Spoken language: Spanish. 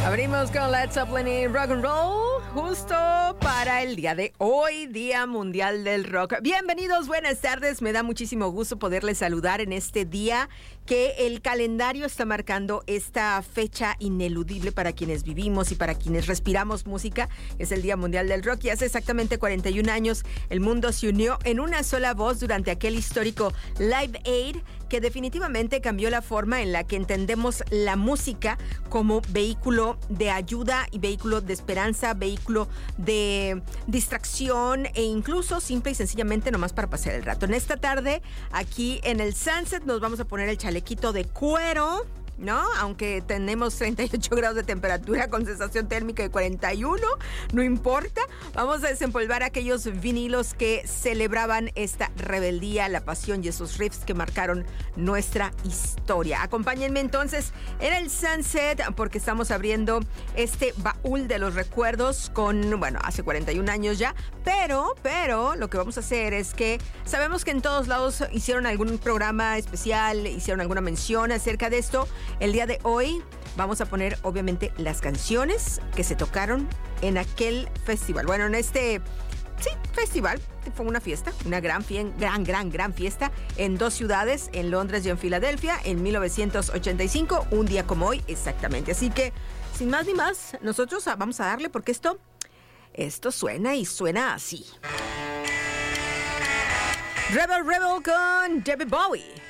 Abrimos con Led Zeppelin y Rock and Roll, justo para el día de hoy, Día Mundial del Rock. Bienvenidos, buenas tardes. Me da muchísimo gusto poderles saludar en este día que el calendario está marcando esta fecha ineludible para quienes vivimos y para quienes respiramos música. Es el Día Mundial del Rock y hace exactamente 41 años el mundo se unió en una sola voz durante aquel histórico Live Aid que definitivamente cambió la forma en la que entendemos la música como vehículo de ayuda y vehículo de esperanza, vehículo de distracción e incluso simple y sencillamente nomás para pasar el rato. En esta tarde, aquí en el Sunset, nos vamos a poner el chalequito de cuero, ¿no? Aunque tenemos 38 grados de temperatura con sensación térmica de 41, no importa. Vamos a desempolvar aquellos vinilos que celebraban esta rebeldía, la pasión y esos riffs que marcaron nuestra historia. Acompáñenme entonces en el Sunset porque estamos abriendo este baúl de los recuerdos con, bueno, hace 41 años ya, pero lo que vamos a hacer es que sabemos que en todos lados hicieron algún programa especial, hicieron alguna mención acerca de esto. El día de hoy vamos a poner, obviamente, las canciones que se tocaron en aquel festival. Bueno, en este, festival. Fue una fiesta, una gran fiesta en dos ciudades, en Londres y en Filadelfia, en 1985, un día como hoy, exactamente. Así que, sin más ni más, nosotros vamos a darle porque esto suena y suena así. Rebel con David Bowie.